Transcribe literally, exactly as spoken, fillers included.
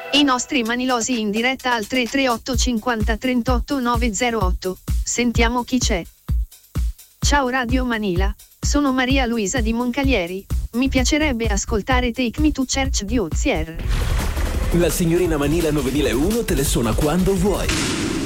I nostri manilosi in diretta al tre tre otto cinquanta trentotto novecentotto. Sentiamo chi c'è. Ciao Radio Manila, sono Maria Luisa di Moncalieri. Mi piacerebbe ascoltare Take Me to Church di Ozier. La signorina Manila novemilauno te le suona quando vuoi.